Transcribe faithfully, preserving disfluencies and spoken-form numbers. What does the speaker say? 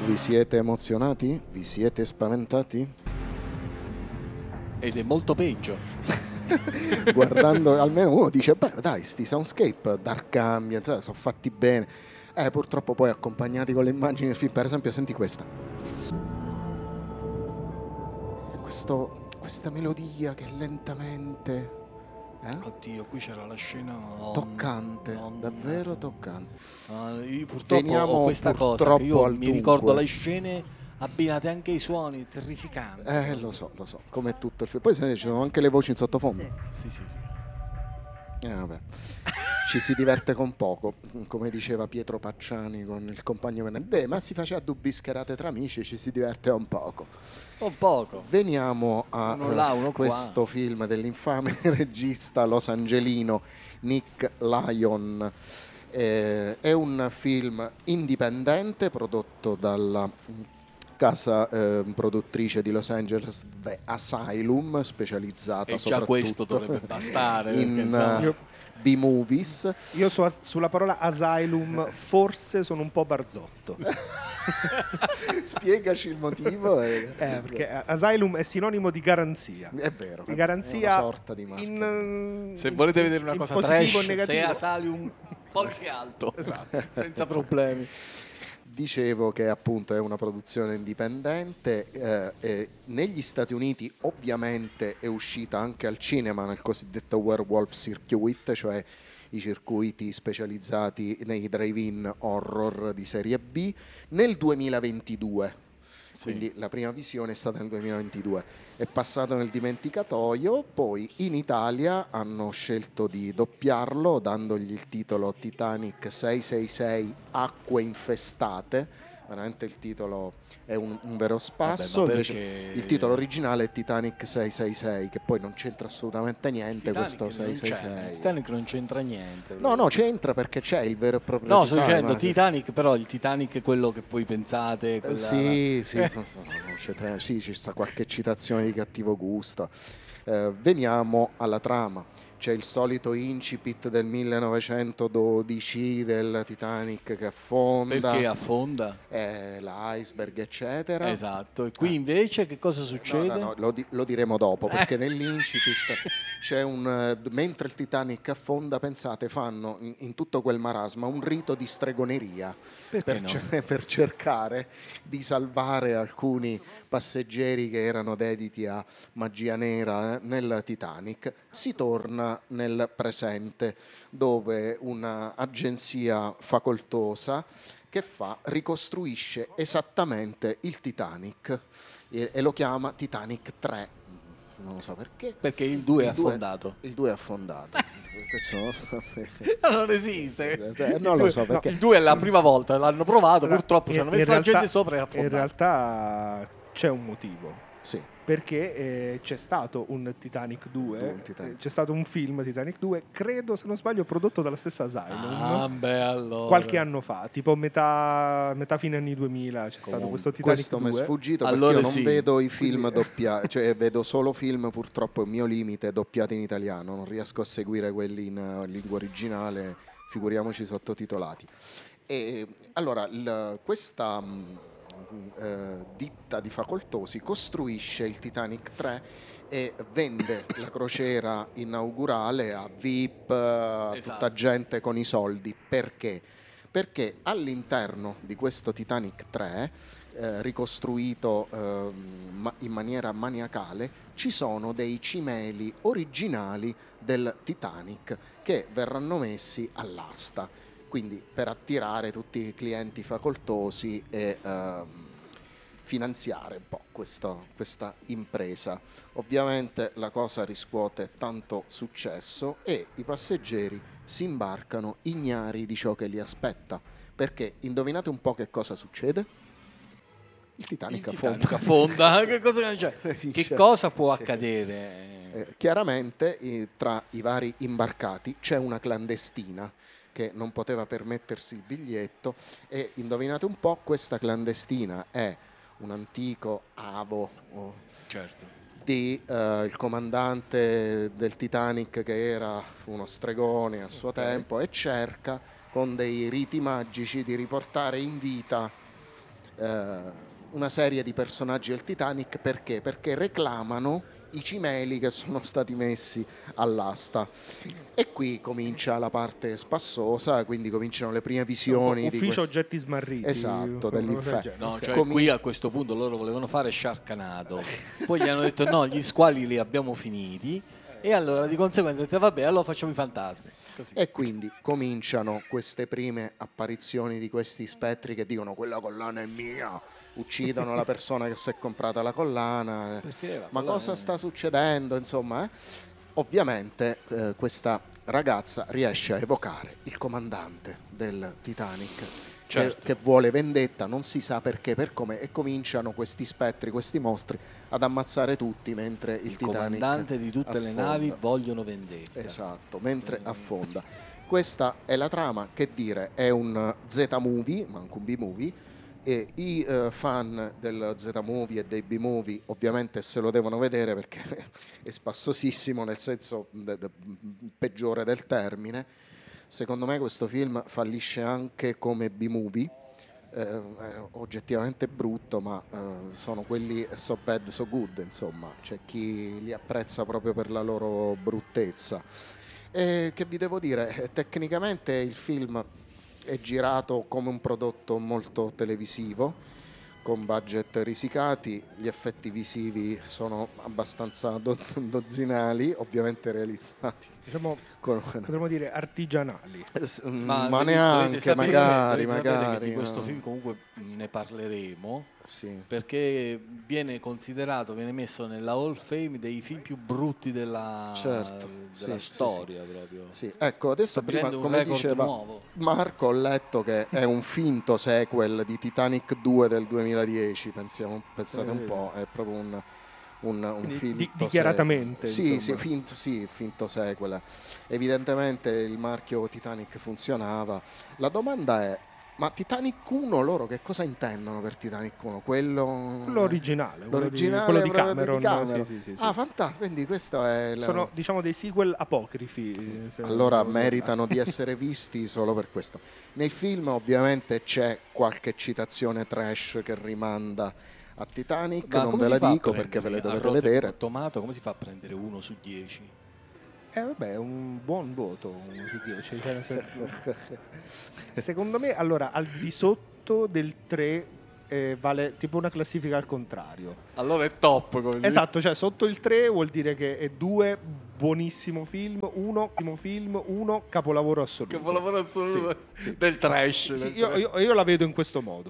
Vi siete emozionati? Vi siete spaventati? Ed è molto peggio. Guardando, almeno uno dice, beh dai, sti soundscape, dark ambient, sono fatti bene. Eh, purtroppo poi accompagnati con le immagini del film, per esempio, senti questa. Questo, questa melodia che lentamente... Eh? Oddio, qui c'era la scena non, toccante, non, davvero non, toccante. Uh, io purtroppo Veniamo ho questa cosa che io al mi dunque. ricordo le scene abbinate anche ai suoni terrificanti. Eh, lo so, lo so, come tutto il film. Poi ci sono anche le voci in sottofondo. Sì, sì, sì. sì. Eh, vabbè. Ci si diverte con poco, come diceva Pietro Pacciani con il compagno Venerdè, ma si faceva dubbi scherate tra amici, ci si diverte un poco. Un poco. Veniamo a uno là, uno questo qua. film dell'infame regista losangelino Nick Lyon. Eh, è un film indipendente prodotto dalla casa eh, produttrice di Los Angeles, The Asylum, specializzata e soprattutto già questo dovrebbe bastare in perché, uh, B-movies. Io su, sulla parola Asylum forse sono un po' barzotto. Spiegaci il motivo. Eh, perché Asylum è sinonimo di garanzia. È vero. Di garanzia è una sorta di marca. In, se in, volete vedere una in cosa positivo trash, e negativo. se sali un pollice alto, esatto. senza problemi. Dicevo che appunto è una produzione indipendente, eh, e negli Stati Uniti ovviamente è uscita anche al cinema nel cosiddetto Werewolf Circuit, cioè i circuiti specializzati nei drive-in horror di serie B, nel duemilaventidue. Sì. Quindi la prima visione è stata nel duemilaventidue, è passato nel dimenticatoio, poi in Italia hanno scelto di doppiarlo dandogli il titolo Titanic sei sei sei Acque infestate. Veramente il titolo è un, un vero spasso. Vabbè, invece perché... il titolo originale è Titanic sei sei sei, che poi non c'entra assolutamente niente. Titanic questo sei sei sei Titanic non c'entra niente. No, no, c'entra perché c'è il vero e proprio No, Titanic, sto dicendo ma... Titanic, però il Titanic è quello che poi pensate. Quella... Sì, sì, no, no, c'è, sì, ci sta qualche citazione di cattivo gusto. Eh, veniamo alla trama. C'è il solito incipit del millenovecentododici del Titanic che affonda. Perché affonda? Eh, l'iceberg, eccetera. Esatto. E qui invece che cosa succede? No, no, no, lo, di- lo diremo dopo, perché eh. nell'incipit c'è un... mentre il Titanic affonda, pensate, fanno in, in tutto quel marasma un rito di stregoneria per, no? ce- per cercare di salvare alcuni passeggeri che erano dediti a magia nera eh, nel Titanic. Si torna nel presente, dove un'agenzia facoltosa che fa ricostruisce esattamente il Titanic e, e lo chiama Titanic tre. Non lo so perché. Perché il due è affondato. Il due è affondato. Questo non, so. non esiste. Cioè, non lo so perché. No, il due è la prima volta, l'hanno provato, allora, purtroppo ci hanno messo la gente sopra e affondato. In realtà c'è un motivo. Sì. Perché eh, c'è stato un Titanic due, un Titanic. Eh, c'è stato un film Titanic due, credo se non sbaglio prodotto dalla stessa Asylum. Ah, beh, allora. Qualche anno fa, tipo metà, metà fine anni duemila c'è Comunque, stato questo Titanic questo due. Questo mi è sfuggito allora perché io sì. non vedo i film Quindi... doppiati, cioè vedo solo film, purtroppo è il mio limite, doppiati in italiano, non riesco a seguire quelli in uh, lingua originale, figuriamoci sottotitolati. E allora il, questa Uh, ditta di facoltosi costruisce il Titanic tre e vende la crociera inaugurale a V I P, a esatto. tutta gente con i soldi. Perché? Perché all'interno di questo Titanic tre, eh, ricostruito eh, ma in maniera maniacale, ci sono dei cimeli originali del Titanic che verranno messi all'asta. Quindi per attirare tutti i clienti facoltosi e eh, finanziare un po' questa, questa impresa. Ovviamente la cosa riscuote tanto successo e i passeggeri si imbarcano ignari di ciò che li aspetta. Perché indovinate un po' che cosa succede? Il Titanic, Il affonda. Titanic affonda. Che cosa, cioè, che cosa può accadere? Eh, chiaramente eh, tra i vari imbarcati c'è una clandestina che non poteva permettersi il biglietto e indovinate un po', questa clandestina è un antico avo oh, certo. di eh, il comandante del Titanic che era uno stregone a suo okay. tempo e cerca con dei riti magici di riportare in vita eh, una serie di personaggi del Titanic. Perché? Perché reclamano i cimeli che sono stati messi all'asta. E qui comincia la parte spassosa, quindi cominciano le prime visioni di ufficio questi... oggetti smarriti. Esatto, dell'inferno. No, cioè Comin- qui a questo punto loro volevano fare Sharknado, poi gli hanno detto no, gli squali li abbiamo finiti e allora di conseguenza hanno detto vabbè, allora facciamo i fantasmi. Così. E quindi cominciano queste prime apparizioni di questi spettri che dicono quella collana è mia, uccidono la persona che si è comprata la collana. Perché la Ma collana cosa è- sta succedendo? Insomma, eh? Ovviamente eh, questa ragazza riesce a evocare il comandante del Titanic che- Certo. che, vuole vendetta, non si sa perché, per come, e cominciano questi spettri, questi mostri ad ammazzare tutti mentre il, Il Titanic comandante di tutte le affonda. navi vogliono vendetta. Esatto, mentre affonda. Questa è la trama, che dire, è un Z-movie, ma anche un B-movie, e i eh, fan del Z-movie e dei B-movie ovviamente se lo devono vedere perché è spassosissimo nel senso de- de- peggiore del termine. Secondo me questo film fallisce anche come B-movie, eh, è oggettivamente brutto, ma eh, sono quelli so bad so good, insomma, c'è chi li apprezza proprio per la loro bruttezza. E che vi devo dire, eh, tecnicamente il film è girato come un prodotto molto televisivo, con budget risicati, gli effetti visivi sono abbastanza do- dozzinali, ovviamente realizzati Diciamo, con... potremmo dire artigianali. ma, dovete- neanche, dovete sapere- magari, dovete sapere che magari. di questo no. film comunque ne parleremo Sì. perché viene considerato, viene messo nella Hall of Fame dei film più brutti della, Certo, della sì, sì, storia proprio. Sì, ecco, adesso prima, Stabilendo un come record diceva nuovo. Marco, ho letto che è un finto sequel di Titanic due del duemiladieci, pensiamo, pensate un po', è proprio un, un, un Quindi finto di- dichiaratamente, sequel. Sì, insomma. sì, finto, sì, finto sequel. Evidentemente il marchio Titanic funzionava. La domanda è, ma Titanic uno loro che cosa intendono per Titanic uno? Quello, Quello originale, quello di- l'originale quello di proprio Cameron, Cameron. sì, sì, sì, sì. Ah, fantastico, quindi questo è il... Sono diciamo dei sequel apocrifi. se Allora vogliamo dire. meritano di essere visti solo per questo. Nel film ovviamente c'è qualche citazione trash che rimanda a Titanic, Ma non come ve si la fa a dico perché ve le prendere a dovete Rotten vedere. Tomato, come si fa a prendere uno su dieci? Eh vabbè, è un buon voto, uno su dieci. Cioè, nel senso- secondo me, allora, al di sotto del tre eh, vale tipo una classifica al contrario. Allora è top così. Esatto, cioè sotto il tre vuol dire che è due buonissimo film, uno ottimo film, uno capolavoro assoluto. Capolavoro assoluto Sì, sì. del trash. Sì, del io, trash. io- io la vedo in questo modo.